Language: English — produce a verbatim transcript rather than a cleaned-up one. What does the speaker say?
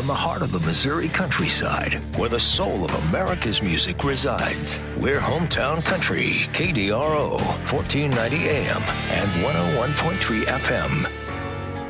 in the heart of the Missouri countryside, where the soul of America's music resides. We're Hometown Country, K D R O, fourteen ninety A M and one oh one point three F M.